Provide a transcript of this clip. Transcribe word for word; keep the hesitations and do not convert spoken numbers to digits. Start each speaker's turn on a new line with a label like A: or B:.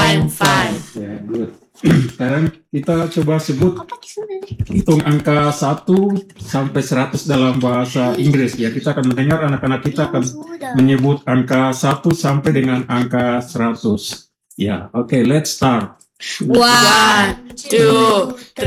A: fine, fine.
B: Ya, good. Sekarang kita coba sebut hitung angka satu sampai seratus dalam bahasa Inggris. Ya, kita akan mendengar anak-anak kita akan menyebut angka satu sampai dengan angka seratus. Ya, oke, okay, let's start.
A: One, two,